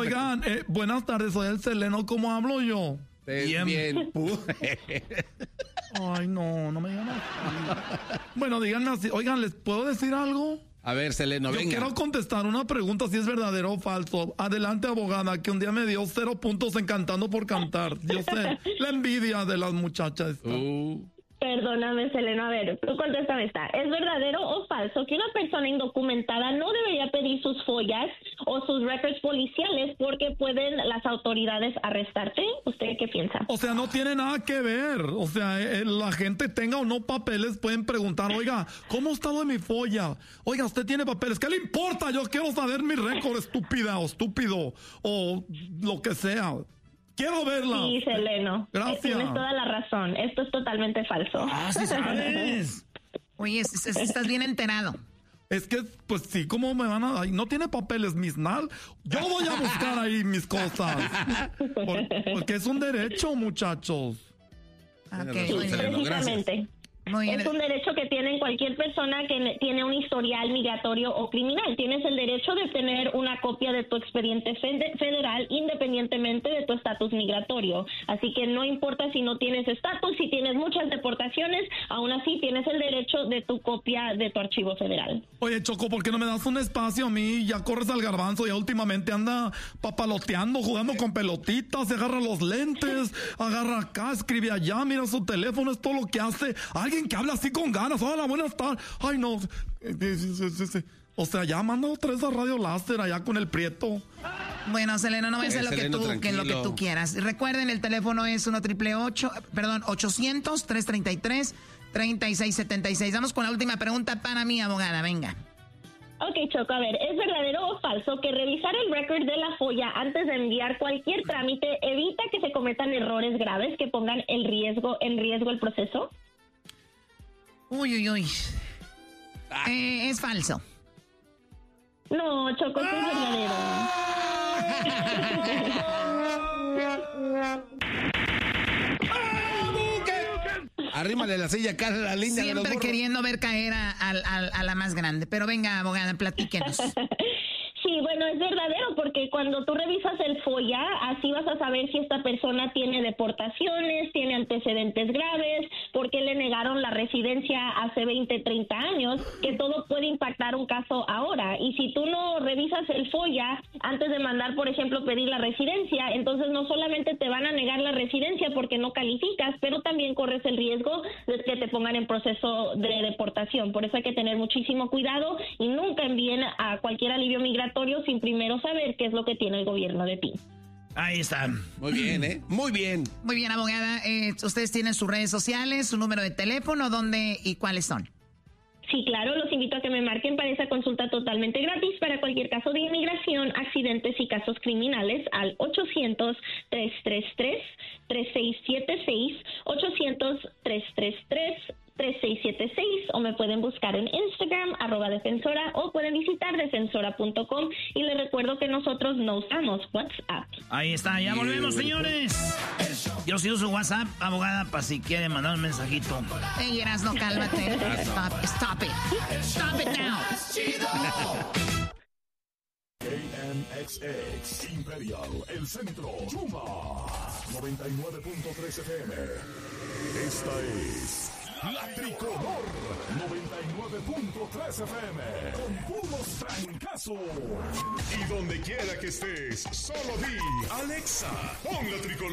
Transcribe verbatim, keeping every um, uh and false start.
Oigan, eh, buenas tardes, soy el Seleno, ¿cómo hablo yo? Bien. bien. Ay, no, no me digan así. Bueno, díganme así. Oigan, ¿les puedo decir algo? A ver, Seleno, Yo venga. quiero contestar una pregunta, si es verdadero o falso. Adelante, abogada, que un día me dio cero puntos en Cantando por Cantar. Yo sé, la envidia de las muchachas. Uh. Perdóname, Selena, a ver, tú contéstame esta. ¿Es verdadero o falso que una persona indocumentada no debería pedir sus follas o sus records policiales porque pueden las autoridades arrestarte? ¿Usted qué piensa? O sea, no tiene nada que ver. O sea, eh, la gente tenga o no papeles, pueden preguntar, oiga, ¿cómo está lo de mi folla? Oiga, ¿usted tiene papeles? ¿Qué le importa? Yo quiero saber mi récord, estúpida o estúpido o lo que sea. Quiero verla. Sí, Seleno. Gracias. Tienes toda la razón. Esto es totalmente falso. Ah, sí sabes. Oye, es, es, estás bien enterado. Es que, pues sí, ¿cómo me van a...? Ay, no tiene papeles, Miss Nal. Yo voy a buscar ahí mis cosas. Por, porque es un derecho, muchachos. Okay, sí, precisamente. Muy bien. Es un derecho que tiene cualquier persona que tiene un historial migratorio o criminal. Tienes el derecho de tener una copia de tu expediente federal independientemente de tu estatus migratorio. Así que no importa si no tienes estatus, si tienes muchas deportaciones, aún así tienes el derecho de tu copia de tu archivo federal. Oye, Choco, ¿por qué no me das un espacio a mí? Ya corres al garbanzo, ya últimamente anda papaloteando, jugando con pelotitas, se agarra los lentes, agarra acá, escribe allá, mira su teléfono, es todo lo que hace. Alguien que habla así con ganas. Hola, buenas tardes. Ay, no. O sea, ya manda tres a Radio Láser allá con el Prieto. Bueno, Selena, no voy a hacer lo que tú, que lo que tú quieras. Recuerden, el teléfono es uno triple ocho, perdón, ochocientos, trescientos treinta y tres, treinta y seis setenta y seis. Vamos con la última pregunta para mi abogada. Venga. Ok, Choco, a ver, ¿es verdadero o falso que revisar el récord de la folla antes de enviar cualquier trámite evita que se cometan errores graves que pongan el riesgo en riesgo el proceso? Uy, uy, uy. Ah. Eh, es falso. No, Choco, esto es verdadero. Arrímale la silla acá a la línea. Siempre de los queriendo ver caer a, a, a, a la más grande. Pero venga, abogada, platíquenos. Sí, bueno, es verdadero porque cuando tú revisas el folla, así vas a saber si esta persona tiene deportaciones, tiene antecedentes graves, por qué le negaron la residencia hace veinte, treinta años, que todo puede impactar un caso ahora. Y si tú no revisas el folla antes de mandar, por ejemplo, pedir la residencia, entonces no solamente te van a negar la residencia porque no calificas, pero también corres el riesgo de que te pongan en proceso de deportación. Por eso hay que tener muchísimo cuidado y nunca envíen a cualquier alivio migratorio sin primero saber qué es lo que tiene el gobierno de ti. Ahí está. Muy bien, ¿eh? Muy bien. Muy bien, abogada. Eh, ¿Ustedes tienen sus redes sociales, su número de teléfono, dónde y cuáles son? Sí, claro, los invito a que me marquen para esa consulta totalmente gratis para cualquier caso de inmigración, accidentes y casos criminales al ochocientos, trescientos treinta y tres, treinta y seis setenta y seis, ochocientos, trescientos treinta y tres, treinta y seis setenta y seis, o me pueden buscar en Instagram, arroba defensora, o pueden visitar defensora punto com, y les recuerdo que nosotros no usamos WhatsApp. Ahí está, ya volvemos, señores. Yo sí uso WhatsApp, abogada, para si quieren mandar un mensajito. Ey, Erasno, cálmate. Stop, stop it. Stop it now. K M X X Imperial, el centro, Chuma, noventa y nueve punto tres F M. Esta es La Tricolor, noventa y nueve punto tres F M, con puros trancazos. Y donde quiera que estés, solo di, Alexa, pon La Tricolor.